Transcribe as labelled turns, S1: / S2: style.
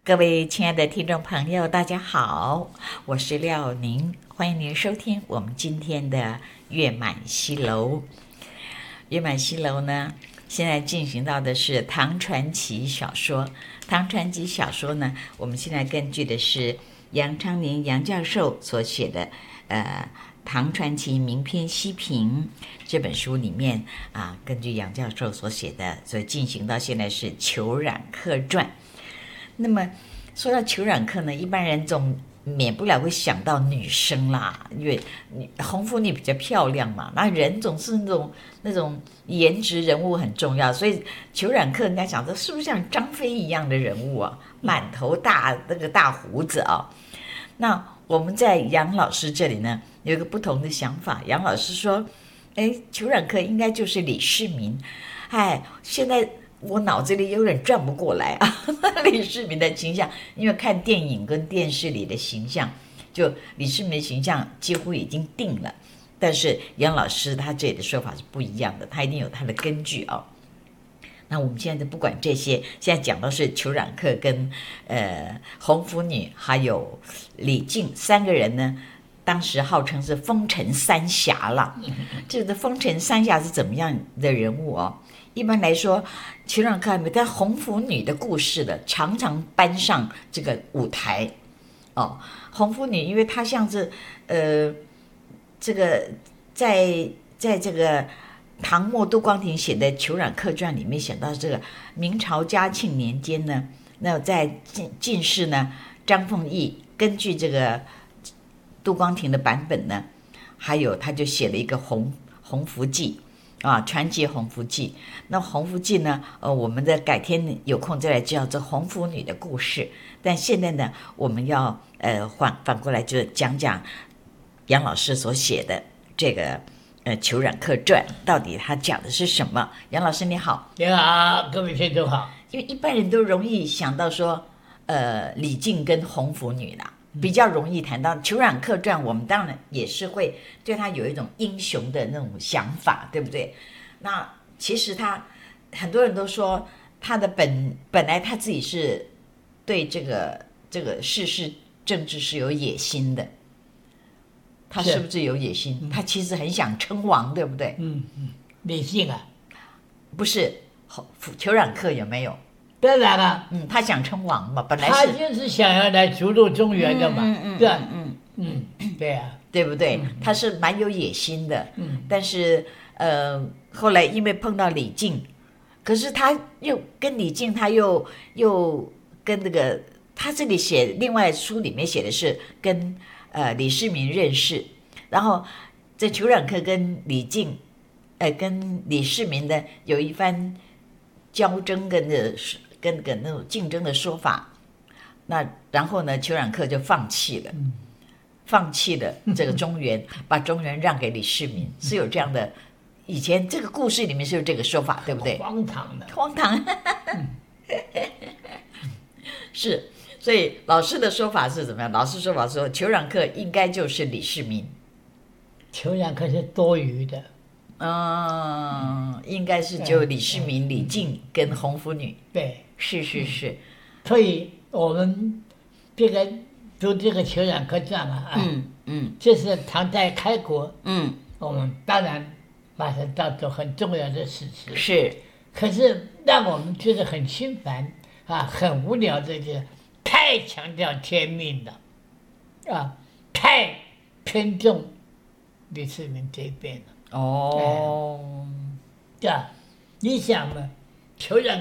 S1: 各位亲爱的听众朋友，大家好，我是廖宁，欢迎您收听我们今天的月满西楼。月满西楼呢，现在进行到的是唐传奇小说。唐传奇小说呢，我们现在根据的是杨昌宁杨教授所写的唐传奇名篇析评这本书里面根据杨教授所写的，所以进行到现在是裘冉客传。那么说到裘冉客呢，一般人总免不了会想到女生啦，因为红拂女比较漂亮嘛，那人总是那种颜值人物很重要，所以裘冉客人家想说是不是像张飞一样的人物啊，满头那个大胡子啊。那我们在杨老师这里呢有一个不同的想法，杨老师说裘冉客应该就是李世民。现在我脑子里有点转不过来啊，李世民的形象，因为看电影跟电视里的形象，就李世民的形象几乎已经定了。但是杨老师他这里的说法是不一样的，他一定有他的根据哦。那我们现在不管这些，现在讲到是裘冉客跟红拂女还有李靖三个人呢，当时号称是风尘三侠了。这个风尘三侠是怎么样的人物哦？一般来说，裘冉客但红拂女的故事的常常搬上这个舞台哦。红拂女，因为她像是这个在这个唐末杜光庭写的《裘冉客传》里面写到，这个明朝嘉庆年间呢，那在进士呢张凤翊根据这个杜光庭的版本呢，还有他就写了一个红拂记传记红拂记。那红拂记呢我们的改天有空再来介绍这红拂女的故事，但现在呢我们要反过来就讲讲杨老师所写的这个裘冉客传到底他讲的是什么。杨老师你好。
S2: 你好，各位听众好。
S1: 因为一般人都容易想到说李靖跟红拂女啦，比较容易谈到裘冉客传，我们当然也是会对他有一种英雄的那种想法，对不对？那其实他很多人都说他的本来他自己是对这个世事政治是有野心的，他是不是有野心？他其实很想称王，对不对？
S2: 李靖啊，
S1: 不是裘冉客有没有？
S2: 当然了，
S1: 他想称王嘛，本来是
S2: 他就是想要来逐鹿中原的嘛，对吧？对啊，
S1: 对不对？他是蛮有野心的，但是后来因为碰到李靖，可是他又跟李靖，他又跟那个他这里写另外书里面写的是跟李世民认识，然后这裘冉客跟李靖跟李世民的有一番交争跟那种竞争的说法，那然后呢裘冉客就放弃了这个中原，把中原让给李世民，是有这样的。以前这个故事里面是有这个说法，对不对？
S2: 荒唐的，
S1: 荒唐。是，所以老师的说法是怎么样？老师说法说裘冉客应该就是李世民，
S2: 裘冉客是多余的。
S1: 应该是就李世民、李靖跟红拂女。
S2: 对，
S1: 是。
S2: 所以我们这个读这个裘冉客传这是唐代开国，我们当然把它当作很重要的事实。
S1: 是，
S2: 可是让我们觉得很心烦很无聊的，就是太强调天命了太偏重李世民这边了。对啊，你想嘛，裘冉